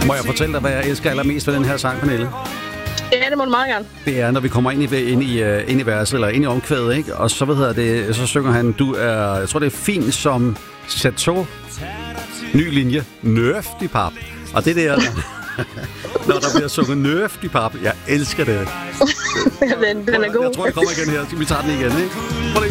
Må jeg fortælle dig, hvad jeg elsker allermest ved den her sang, Pernille? Ja, det må du meget gerne. Det er, når vi kommer ind i verset, eller ind i omkvædet, ikke? Og så så synger han, du er, jeg tror det er fin som Chateau, ny linje, nøftig pap. Og det der, når der bliver sunget nøftig pap, jeg elsker det. Den er god. Jeg tror, det kommer igen her. Vi tager den igen, ikke? Prøv lige.